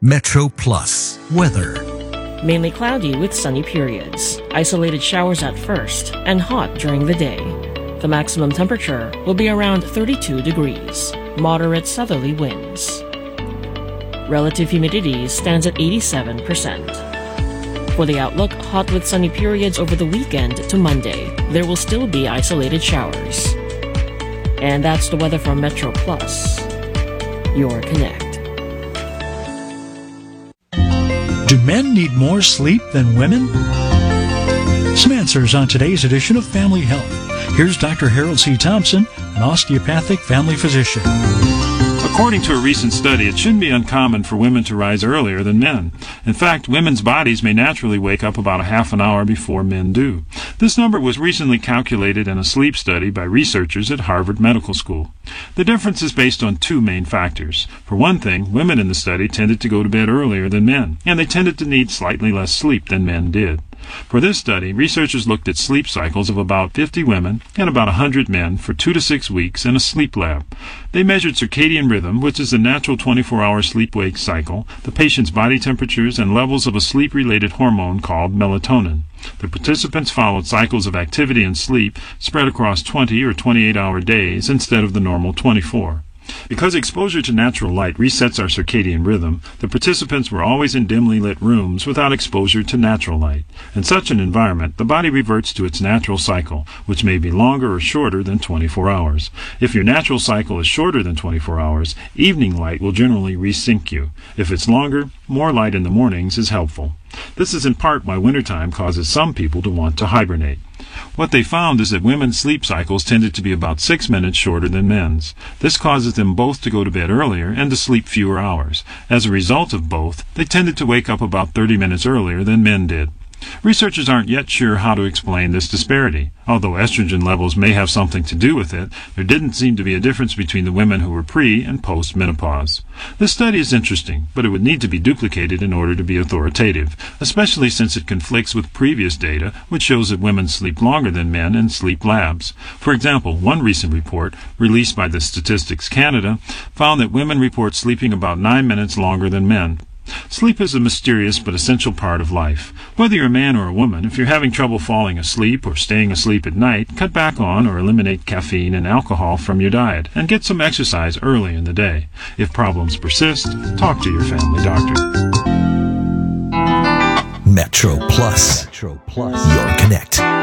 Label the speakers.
Speaker 1: Metro Plus weather.
Speaker 2: Mainly cloudy with sunny periods. Isolated showers at first and hot during the day. The maximum temperature will be around 32 degrees. Moderate southerly winds. Relative humidity stands at 87%. For the outlook, hot with sunny periods over the weekend to Monday. There will still be isolated showers. And that's the weather from Metro Plus. Your Connect.
Speaker 3: Do men need more sleep than women? Some answers on today's edition of Family Health. Here's Dr. Harold C. Thompson, an osteopathic family physician.
Speaker 4: According to a recent study, it shouldn't be uncommon for women to rise earlier than men. In fact, women's bodies may naturally wake up about a half an hour before men do. This number was recently calculated in a sleep study by researchers at Harvard Medical School. The difference is based on two main factors. For one thing, women in the study tended to go to bed earlier than men, and they tended to need slightly less sleep than men did. For this study, researchers looked at sleep cycles of about 50 women and about 100 men for 2 to 6 weeks in a sleep lab. They measured circadian rhythm, which is the natural 24-hour sleep-wake cycle, the patient's body temperatures, and levels of a sleep-related hormone called melatonin. The participants followed cycles of activity and sleep spread across 20 or 28-hour days instead of the normal 24. Because exposure to natural light resets our circadian rhythm, the participants were always in dimly lit rooms without exposure to natural light. In such an environment, the body reverts to its natural cycle, which may be longer or shorter than 24 hours. If your natural cycle is shorter than 24 hours, evening light will generally resync you. If it's longer, more light in the mornings is helpful. This is in part why wintertime causes some people to want to hibernate. What they found is that women's sleep cycles tended to be about 6 minutes shorter than men's. This causes them both to go to bed earlier and to sleep fewer hours. As a result of both, they tended to wake up about 30 minutes earlier than men did. Researchers aren't yet sure how to explain this disparity. Although estrogen levels may have something to do with it, there didn't seem to be a difference between the women who were pre- and post-menopause. This study is interesting, but it would need to be duplicated in order to be authoritative, especially since it conflicts with previous data which shows that women sleep longer than men in sleep labs. For example, one recent report, released by the Statistics Canada, found that women report sleeping about 9 minutes longer than men. Sleep is a mysterious but essential part of life. Whether you're a man or a woman, if you're having trouble falling asleep or staying asleep at night, cut back on or eliminate caffeine and alcohol from your diet, and get some exercise early in the day. If problems persist, talk to your family doctor.
Speaker 1: Metro Plus. Your Connect.